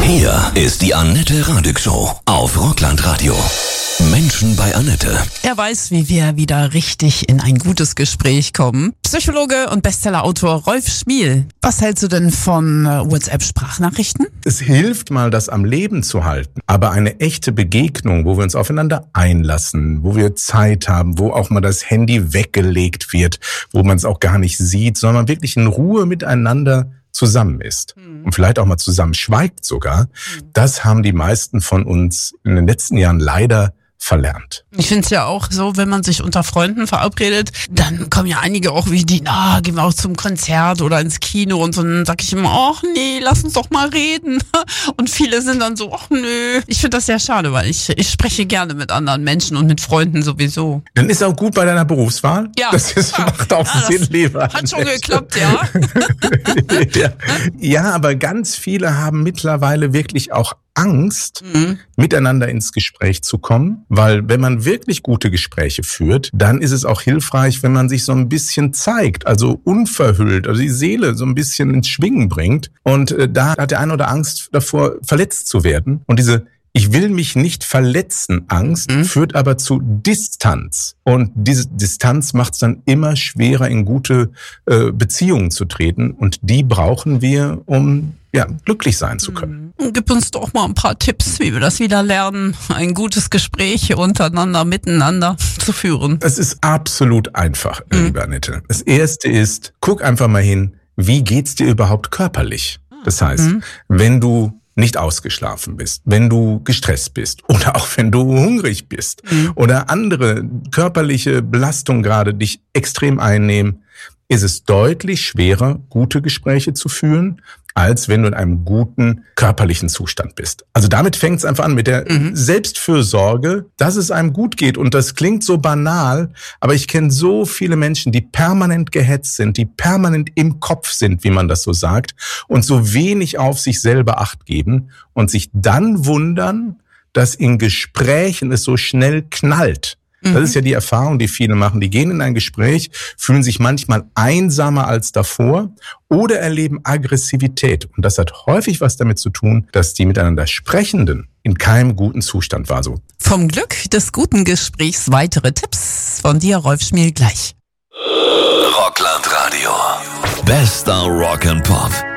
Hier ist die Annette Radig Show auf Rockland Radio. Menschen bei Annette. Er weiß, wie wir wieder richtig in ein gutes Gespräch kommen. Psychologe und Bestsellerautor Rolf Schmiel. Was hältst du denn von WhatsApp-Sprachnachrichten? Es hilft mal, das am Leben zu halten. Aber eine echte Begegnung, wo wir uns aufeinander einlassen, wo wir Zeit haben, wo auch mal das Handy weggelegt wird, wo man es auch gar nicht sieht, sondern man wirklich in Ruhe miteinander zusammen ist und vielleicht auch mal zusammen schweigt sogar, das haben die meisten von uns in den letzten Jahren leider verlernt. Ich finde es ja auch so, wenn man sich unter Freunden verabredet, dann kommen ja einige auch wie die, gehen wir auch zum Konzert oder ins Kino und dann sag ich immer, ach nee, lass uns doch mal reden. Und viele sind dann so, ach nö. Ich finde das sehr schade, weil ich spreche gerne mit anderen Menschen und mit Freunden sowieso. Dann ist auch gut bei deiner Berufswahl. Ja. Macht auch Sinn, lieber. Hat schon geklappt, ja. Ja, aber ganz viele haben mittlerweile wirklich auch Angst, miteinander ins Gespräch zu kommen, weil wenn man wirklich gute Gespräche führt, dann ist es auch hilfreich, wenn man sich so ein bisschen zeigt, also unverhüllt, also die Seele so ein bisschen ins Schwingen bringt. Und da hat der eine oder Angst davor, verletzt zu werden. Und diese Ich will mich nicht verletzen Angst führt aber zu Distanz. Und diese Distanz macht es dann immer schwerer, in gute Beziehungen zu treten. Und die brauchen wir, um glücklich sein zu können. Gib uns doch mal ein paar Tipps, wie wir das wieder lernen, ein gutes Gespräch untereinander, miteinander zu führen. Es ist absolut einfach, liebe Annette. Das Erste ist, guck einfach mal hin, wie geht's dir überhaupt körperlich? Das heißt, wenn du nicht ausgeschlafen bist, wenn du gestresst bist oder auch wenn du hungrig bist oder andere körperliche Belastungen gerade dich extrem einnehmen, ist es deutlich schwerer, gute Gespräche zu führen, als wenn du in einem guten körperlichen Zustand bist. Also damit fängt es einfach an mit der Selbstfürsorge, dass es einem gut geht. Und das klingt so banal, aber ich kenne so viele Menschen, die permanent gehetzt sind, die permanent im Kopf sind, wie man das so sagt, und so wenig auf sich selber Acht geben und sich dann wundern, dass in Gesprächen es so schnell knallt. Das ist ja die Erfahrung, die viele machen. Die gehen in ein Gespräch, fühlen sich manchmal einsamer als davor oder erleben Aggressivität. Und das hat häufig was damit zu tun, dass die miteinander Sprechenden in keinem guten Zustand war. So. Vom Glück des guten Gesprächs weitere Tipps von dir, Rolf Schmiel, gleich. Rockland Radio. Bester Rock and Pop.